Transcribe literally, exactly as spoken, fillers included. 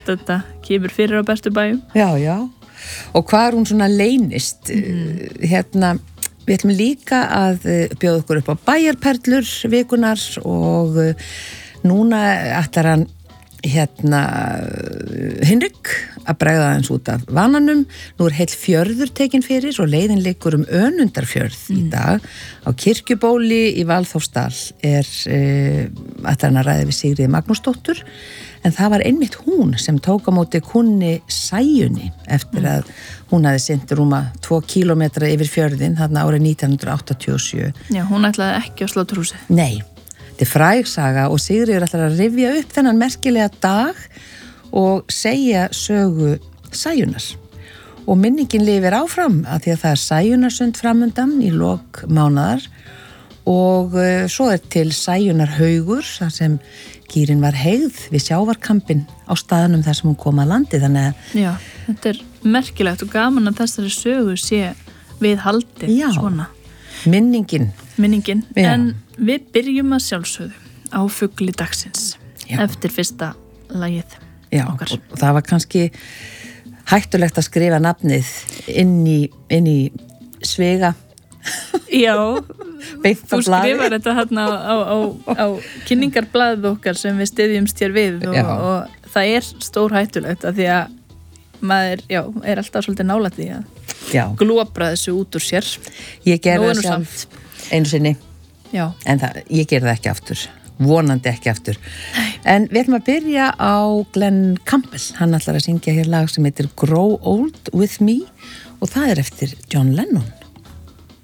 þetta kemur fyrir á bestu bæjum. Já, já. Og hvað hún svona leynist? Mm. Hérna, við ætlum líka að bjóða okkur upp á bæjarperlur vikunar og núna ætlar hann hérna Hinrik að bregða hans út af vananum. Nú er heill fjörður tekin fyrir og leiðin liggur um Önundarfjörð mm. í dag. Á Kirkjubóli í Valþófsdal er uh, ætlar hann að ræða við Sigríði Magnúsdóttur, en það var einmitt hún sem tók á móti kunni Sæjunni eftir að hún hafi synt rúma tvo kílómetra yfir fjörðin þarna árið nítján hundruð áttatíu og sjö. Já, hún ætlaði ekki á sláturhúsið. Nei. Þetta er frægsaga og Sigríður ætlar að rifja upp þennan merkilega dag og segja sögu Sæjunnar. Og minningin lifir áfram af því að það er Sæjunarsund framundan í lok mánaðar og uh, svo er til Sæjunarhaugur þar sem gýrin var heigð við sjávarkampinn á staðnum þar sem hún kom að landi. Þannig að já, þetta er merkilegt og gaman að þessari sögu sé við haldið svona. Minningin. Minningin, já. En við byrjum að sjálfsögðu á fugli dagsins já. Eftir fyrsta lagið já, okkar. Og það var kannski hættulegt að skrifa nafnið inn í, inn í svega. Já, þú skrifar þetta hérna á, á, á, á kynningarblaðið okkar sem við styðjumst hér við og, og það er stór hættulegt af því að maður já, er alltaf svolítið nálægt því að glóbra þessu út úr sér. Ég gerði það sjálf einu sinni já. En það, ég gerði það ekki aftur, vonandi ekki aftur. Nei. En við ætlum að byrja á Glenn Campbell, hann ætlar að syngja hér lag sem heitir Grow Old With Me og það er eftir John Lennon.